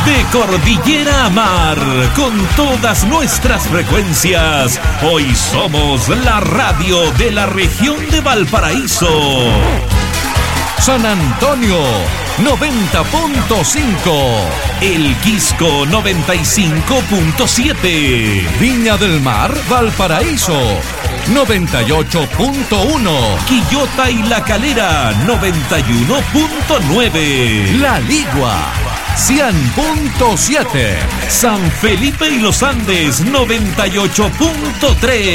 De cordillera a mar, con todas nuestras frecuencias, hoy somos la radio de la región de Valparaíso. San Antonio 90.5, El Quisco 95.7, Viña del Mar, Valparaíso 98.1, Quillota y La Calera 91.9, La Ligua 100.7, San Felipe y Los Andes 98.3,